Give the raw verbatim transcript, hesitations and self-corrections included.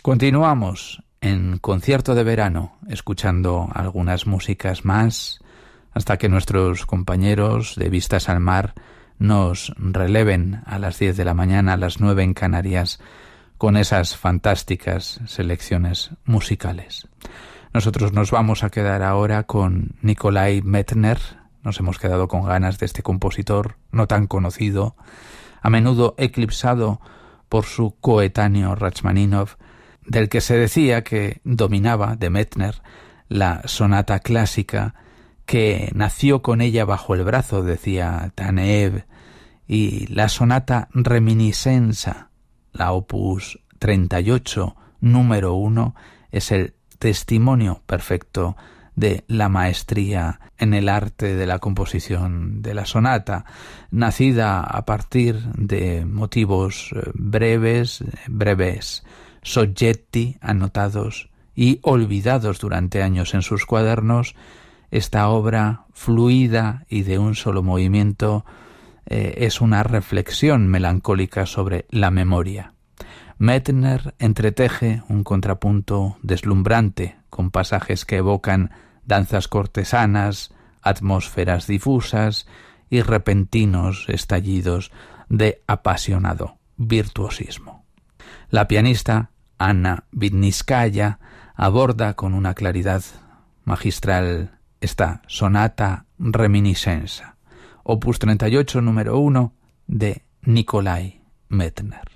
Continuamos en concierto de verano, escuchando algunas músicas más, hasta que nuestros compañeros de Vistas al Mar nos releven a las diez de la mañana, a las nueve en Canarias, con esas fantásticas selecciones musicales. Nosotros nos vamos a quedar ahora con Nikolai Medtner. Nos hemos quedado con ganas de este compositor no tan conocido, a menudo eclipsado por su coetáneo Rachmaninoff, del que se decía que dominaba, de Medtner, la sonata clásica, que nació con ella bajo el brazo, decía Taneev, y la sonata Reminiscenza, la opus treinta y ocho, número uno, es el testimonio perfecto de la maestría en el arte de la composición de la sonata, nacida a partir de motivos breves, breves, soggetti anotados y olvidados durante años en sus cuadernos. Esta obra fluida y de un solo movimiento eh, es una reflexión melancólica sobre la memoria. Medtner entreteje un contrapunto deslumbrante con pasajes que evocan danzas cortesanas, atmósferas difusas y repentinos estallidos de apasionado virtuosismo. La pianista Anna Vitninskaya aborda con una claridad magistral esta sonata Reminiscenza, opus treinta y ocho, número uno, de Nikolai Medtner.